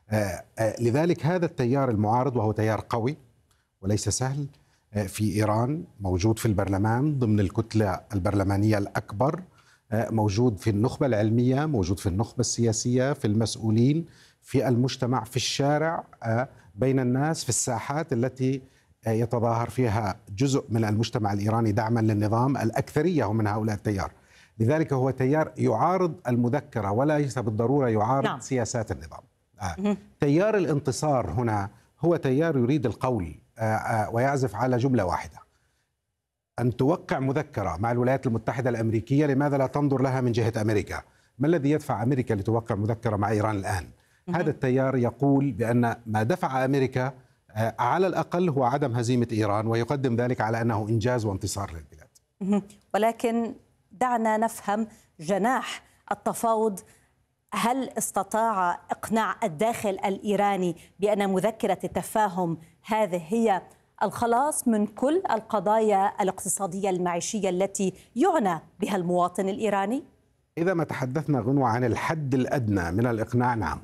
لذلك هذا التيار المعارض، وهو تيار قوي وليس سهل، في إيران، موجود في البرلمان ضمن الكتلة البرلمانية الأكبر، موجود في النخبة العلمية، موجود في النخبة السياسية، في المسؤولين، في المجتمع، في الشارع، بين الناس، في الساحات التي يتظاهر فيها جزء من المجتمع الإيراني دعما للنظام. الأكثرية هم من هؤلاء التيار. لذلك هو تيار يعارض المذكرة وليس بالضرورة يعارض سياسات النظام. تيار الانتصار هنا هو تيار يريد القول ويعزف على جملة واحدة: أن توقع مذكرة مع الولايات المتحدة الأمريكية، لماذا لا تنظر لها من جهة أمريكا؟ ما الذي يدفع أمريكا لتوقع مذكرة مع إيران الآن؟ هذا التيار يقول بأن ما دفع أمريكا على الأقل هو عدم هزيمة إيران، ويقدم ذلك على أنه إنجاز وانتصار للبلاد. ولكن دعنا نفهم جناح التفاوض. هل استطاع إقناع الداخل الإيراني بأن مذكرة التفاهم هذه هي الخلاص من كل القضايا الاقتصادية المعيشية التي يعنى بها المواطن الإيراني؟ إذا ما تحدثنا غنوة عن الحد الأدنى من الإقناع، نعم.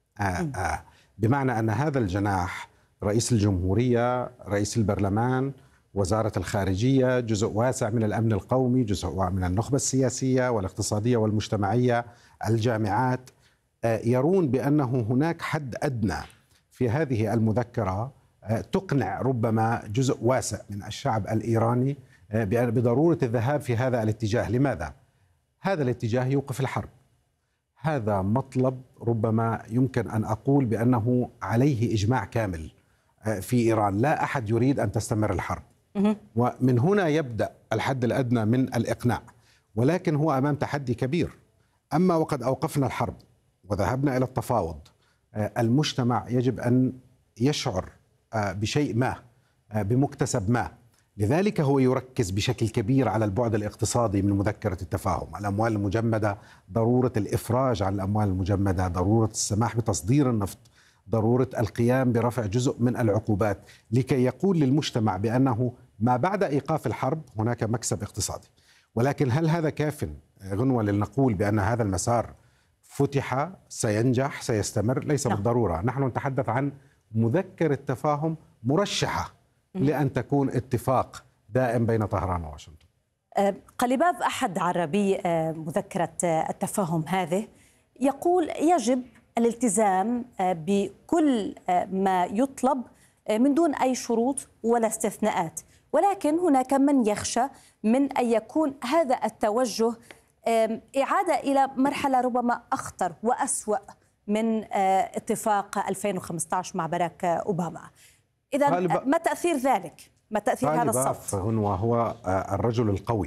بمعنى أن هذا الجناح، رئيس الجمهورية، رئيس البرلمان، وزارة الخارجية، جزء واسع من الأمن القومي، جزء من النخبة السياسية والاقتصادية والمجتمعية، الجامعات، يرون بأنه هناك حد أدنى في هذه المذكرة تقنع ربما جزء واسع من الشعب الإيراني بضرورة الذهاب في هذا الاتجاه. لماذا؟ هذا الاتجاه يوقف الحرب. هذا مطلب ربما يمكن أن أقول بأنه عليه إجماع كامل في إيران. لا أحد يريد أن تستمر الحرب، ومن هنا يبدأ الحد الأدنى من الإقناع. ولكن هو أمام تحدي كبير. أما وقد أوقفنا الحرب وذهبنا إلى التفاوض، المجتمع يجب أن يشعر بشيء ما، بمكتسب ما. لذلك هو يركز بشكل كبير على البعد الاقتصادي من مذكرة التفاهم: الأموال المجمدة، ضرورة الإفراج عن الأموال المجمدة، ضرورة السماح بتصدير النفط، ضرورة القيام برفع جزء من العقوبات، لكي يقول للمجتمع بأنه ما بعد إيقاف الحرب هناك مكسب اقتصادي. ولكن هل هذا كاف غنوة لنقول بأن هذا المسار فتح، سينجح، سيستمر؟ ليس بالضرورة. نحن نتحدث عن مذكرة تفاهم مرشحة لأن تكون اتفاق دائم بين طهران وواشنطن. قليباف أحد عربي مذكرة التفاهم هذه يقول يجب الالتزام بكل ما يطلب من دون أي شروط ولا استثناءات، ولكن هناك من يخشى من أن يكون هذا التوجه إعادة إلى مرحلة ربما أخطر وأسوأ من اتفاق 2015 مع باراك أوباما. إذا ما تأثير ذلك؟ ما تأثير هذا الصف؟ هو الرجل القوي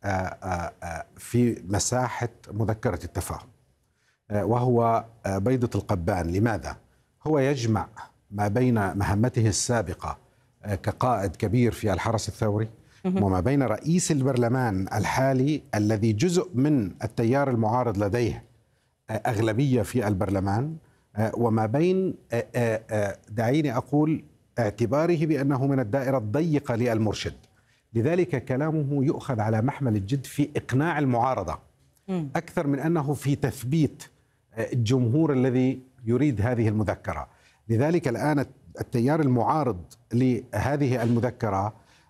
في مساحة مذكرة التفاهم، وهو بيضة القبان. لماذا؟ هو يجمع ما بين مهمته السابقة كقائد كبير في الحرس الثوري وما بين رئيس البرلمان الحالي الذي جزء من التيار المعارض لديه أغلبية في البرلمان، وما بين دعيني أقول اعتباره بأنه من الدائرة الضيقة للمرشد. لذلك كلامه يؤخذ على محمل الجد في إقناع المعارضة أكثر من أنه في تثبيت الجمهور الذي يريد هذه المذكرة. لذلك الآن التيار المعارض لهذه المذكرة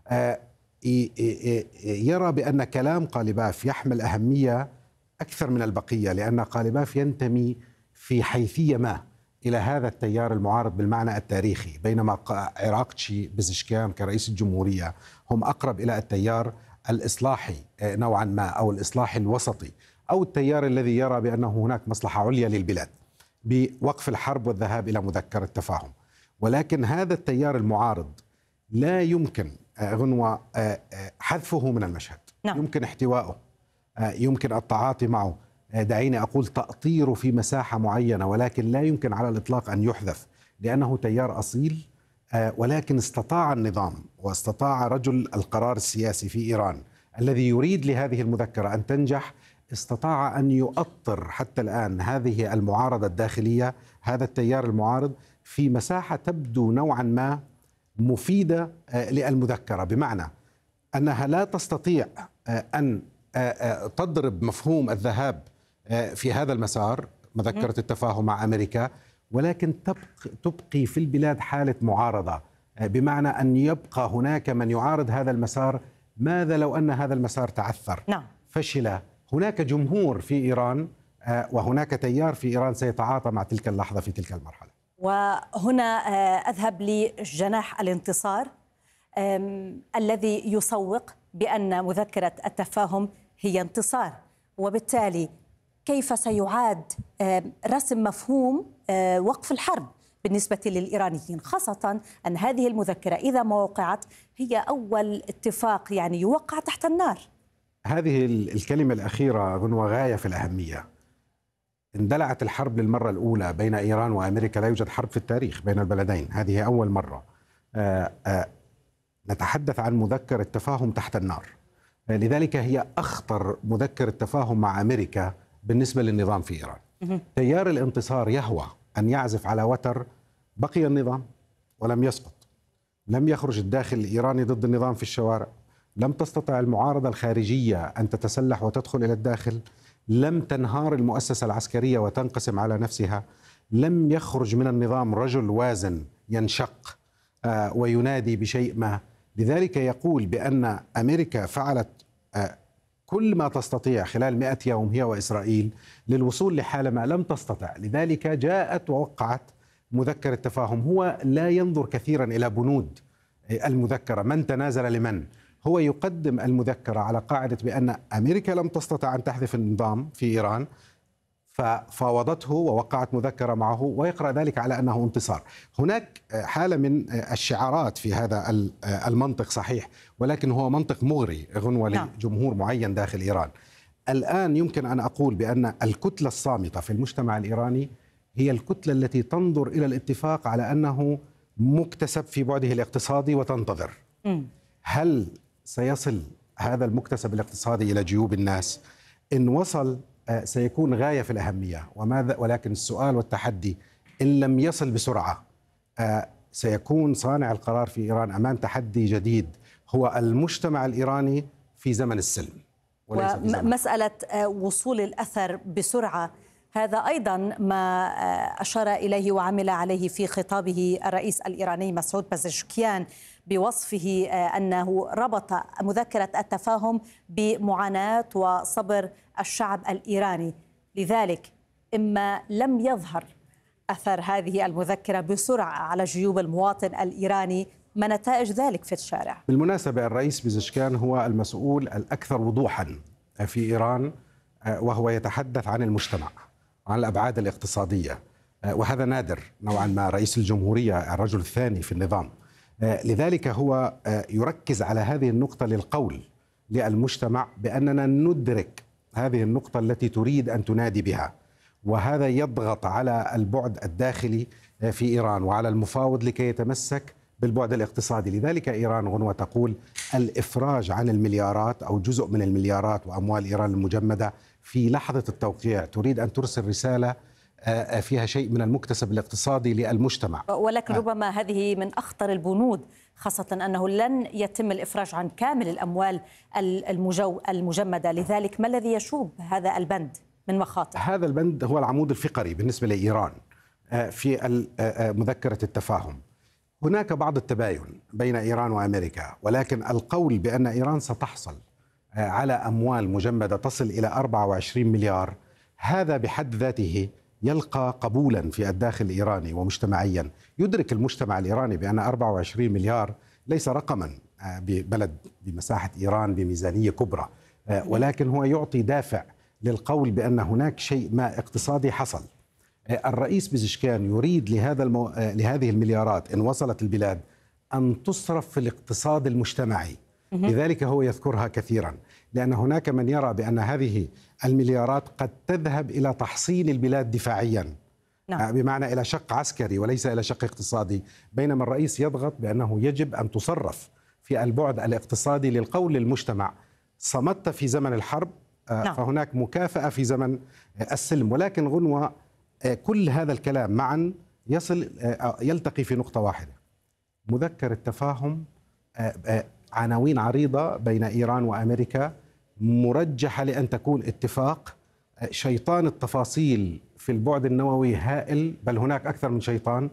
يرى بأن كلام قليباف يحمل أهمية أكثر من البقية، لأن قليباف ينتمي في حيثية ما إلى هذا التيار المعارض بالمعنى التاريخي، بينما عراقتشي بزشكيان كرئيس الجمهورية هم أقرب إلى التيار الإصلاحي نوعا ما، أو الإصلاحي الوسطي، أو التيار الذي يرى بأنه هناك مصلحة عليا للبلاد بوقف الحرب والذهاب إلى مذكرة تفاهم. ولكن هذا التيار المعارض لا يمكن غنوة حذفه من المشهد. يمكن احتوائه، يمكن التعاطي معه، دعيني أقول تأطيره في مساحة معينة، ولكن لا يمكن على الإطلاق أن يحذف، لأنه تيار أصيل. ولكن استطاع النظام واستطاع رجل القرار السياسي في إيران الذي يريد لهذه المذكرة أن تنجح، استطاع أن يؤطر حتى الآن هذه المعارضة الداخلية، هذا التيار المعارض، في مساحة تبدو نوعا ما مفيدة للمذكرة، بمعنى أنها لا تستطيع أن تضرب مفهوم الذهاب في هذا المسار، مذكرة التفاهم مع أمريكا، ولكن تبقي في البلاد حالة معارضة، بمعنى أن يبقى هناك من يعارض هذا المسار. ماذا لو أن هذا المسار تعثر؟ نعم. فشل؟ هناك جمهور في إيران وهناك تيار في إيران سيتعاطى مع تلك اللحظة في تلك المرحلة. وهنا أذهب لجناح الانتصار الذي يسوق بأن مذكرة التفاهم هي انتصار، وبالتالي كيف سيعاد رسم مفهوم وقف الحرب بالنسبة للإيرانيين، خاصة أن هذه المذكرة إذا ما وقعت هي أول اتفاق يعني يوقع تحت النار. هذه الكلمة الأخيرة غنوة غاية في الأهمية. اندلعت الحرب للمرة الأولى بين إيران وأمريكا، لا يوجد حرب في التاريخ بين البلدين، هذه أول مرة. نتحدث عن مذكرة تفاهم تحت النار، لذلك هي أخطر مذكرة تفاهم مع أمريكا بالنسبة للنظام في إيران. تيار الانتصار يهوى أن يعزف على وتر بقي النظام ولم يسقط، لم يخرج الداخل الإيراني ضد النظام في الشوارع، لم تستطع المعارضة الخارجية أن تتسلح وتدخل إلى الداخل، لم تنهار المؤسسة العسكرية وتنقسم على نفسها، لم يخرج من النظام رجل وازن ينشق وينادي بشيء ما. لذلك يقول بأن أمريكا فعلت كل ما تستطيع خلال 100 يوم هي وإسرائيل للوصول لحالة ما لم تستطع، لذلك جاءت ووقعت مذكرة تفاهم. هو لا ينظر كثيرا إلى بنود المذكرة، من تنازل لمن. هو يقدم المذكرة على قاعدة بأن أمريكا لم تستطع أن تحذف النظام في إيران ففاوضته ووقعت مذكرة معه، ويقرأ ذلك على أنه انتصار. هناك حالة من الشعارات في هذا المنطق صحيح، ولكن هو منطق مغري غنوة لجمهور معين داخل إيران. الآن يمكن أن أقول بأن الكتلة الصامتة في المجتمع الإيراني هي الكتلة التي تنظر إلى الاتفاق على أنه مكتسب في بعده الاقتصادي وتنتظر. هل سيصل هذا المكتسب الاقتصادي إلى جيوب الناس؟ إن وصل سيكون غاية في الأهمية، ولكن السؤال والتحدي إن لم يصل بسرعة سيكون صانع القرار في إيران أمام تحدي جديد، هو المجتمع الإيراني في زمن السلم وليس في زمن. ومسألة وصول الأثر بسرعة هذا أيضا ما أشار إليه وعمل عليه في خطابه الرئيس الإيراني مسعود بزشكيان بوصفه أنه ربط مذكرة التفاهم بمعاناة وصبر الشعب الإيراني. لذلك إما لم يظهر أثر هذه المذكرة بسرعة على جيوب المواطن الإيراني، ما نتائج ذلك في الشارع؟ بالمناسبة الرئيس بزشكيان هو المسؤول الأكثر وضوحا في إيران، وهو يتحدث عن المجتمع وعن الأبعاد الاقتصادية، وهذا نادر نوعا ما. رئيس الجمهورية الرجل الثاني في النظام، لذلك هو يركز على هذه النقطة للقول للمجتمع بأننا ندرك هذه النقطة التي تريد أن تنادي بها، وهذا يضغط على البعد الداخلي في إيران وعلى المفاوض لكي يتمسك بالبعد الاقتصادي. لذلك إيران غنوة تقول الإفراج عن المليارات أو جزء من المليارات وأموال إيران المجمدة في لحظة التوقيع، تريد أن ترسل رسالة فيها شيء من المكتسب الاقتصادي للمجتمع. ولكن ربما هذه من أخطر البنود، خاصة أنه لن يتم الإفراج عن كامل الأموال المجمدة. لذلك ما الذي يشوب هذا البند من مخاطر؟ هذا البند هو العمود الفقري بالنسبة لإيران في مذكرة التفاهم. هناك بعض التباين بين إيران وأمريكا، ولكن القول بأن إيران ستحصل على أموال مجمدة تصل إلى 24 مليار هذا بحد ذاته يلقى قبولا في الداخل الإيراني ومجتمعيا. يدرك المجتمع الإيراني بأن 24 مليار ليس رقما ببلد بمساحة إيران بميزانية كبرى، ولكن هو يعطي دافع للقول بأن هناك شيء ما اقتصادي حصل. الرئيس بزشكيان يريد لهذه المليارات إن وصلت البلاد أن تصرف في الاقتصاد المجتمعي، لذلك هو يذكرها كثيرا، لأن هناك من يرى بأن هذه المليارات قد تذهب إلى تحصين البلاد دفاعيا، بمعنى إلى شق عسكري وليس إلى شق اقتصادي، بينما الرئيس يضغط بأنه يجب أن تصرف في البعد الاقتصادي للقول للمجتمع صمت في زمن الحرب فهناك مكافأة في زمن السلم. ولكن غنوة كل هذا الكلام معا يلتقي في نقطة واحدة: مذكر التفاهم عناوين عريضة بين إيران وأمريكا مرجحة لأن تكون اتفاق. شيطان التفاصيل في البعد النووي هائل، بل هناك أكثر من شيطان